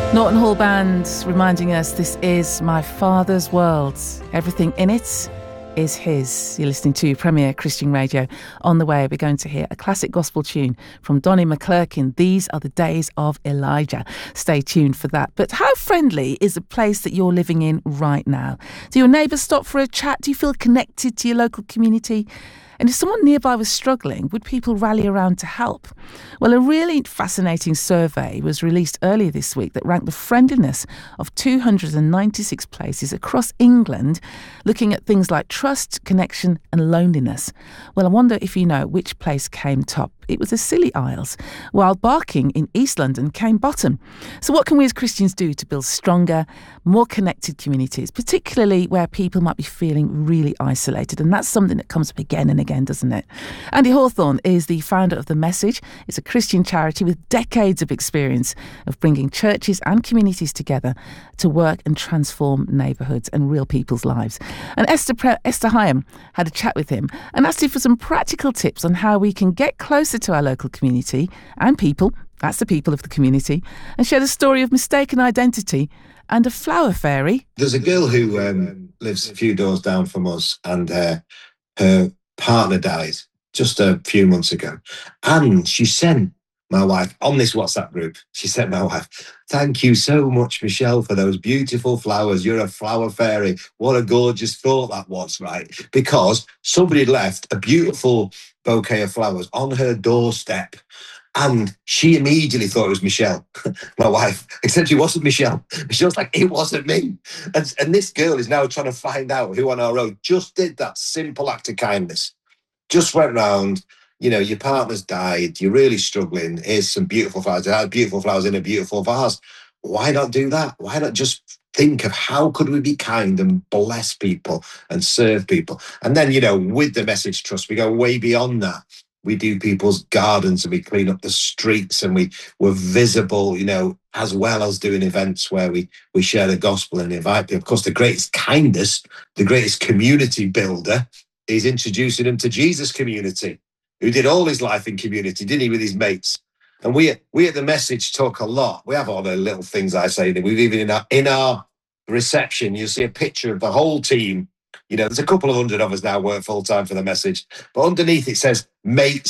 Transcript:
Norton Hall Band reminding us this is my Father's world. Everything in it is his. You're listening to Premier Christian Radio. On the way, we're going to hear a classic gospel tune from Donnie McClurkin. These are the days of Elijah. Stay tuned for that. But how friendly is the place that you're living in right now? Do your neighbours stop for a chat? Do you feel connected to your local community? And if someone nearby was struggling, would people rally around to help? Well, a really fascinating survey was released earlier this week that ranked the friendliness of 296 places across England, looking at things like trust, connection and loneliness. Well, I wonder if you know which place came top. It was the Scilly Isles, while Barking in East London came bottom. So what can we as Christians do to build stronger, more connected communities, particularly where people might be feeling really isolated? And that's something that comes up again and again, doesn't it? Andy Hawthorne is the founder of The Message. It's a Christian charity with decades of experience of bringing churches and communities together to work and transform neighbourhoods and real people's lives. And Esther Hyam had a chat with him and asked him for some practical tips on how we can get closer to our local community and people, that's the people of the community, and share the story of mistaken identity and a flower fairy. There's a girl who lives a few doors down from us, and her partner died just a few months ago. And she sent my wife, on this WhatsApp group, she sent my wife, "Thank you so much, Michelle, for those beautiful flowers. You're a flower fairy." What a gorgeous thought that was, right? Because somebody had left a beautiful bouquet of flowers on her doorstep. And she immediately thought it was Michelle, my wife, except she wasn't Michelle. She was like, it wasn't me. And this girl is now trying to find out who on our road just did that simple act of kindness. Just went round, your partner's died, you're really struggling, here's some beautiful flowers. It had beautiful flowers in a beautiful vase. Why not do that? Why not just think of how could we be kind and bless people and serve people? And then, with the Message Trust, we go way beyond that. We do people's gardens and we clean up the streets and we're visible, as well as doing events where we share the gospel and invite people. Of course, the greatest kindness, the greatest community builder is introducing them to Jesus' community, who did all his life in community, didn't he, with his mates? And we at The Message talk a lot. We have all the little things I say. We've even in our reception, you'll see a picture of the whole team. There's a couple of hundred of us now work full time for The Message, but underneath it says mates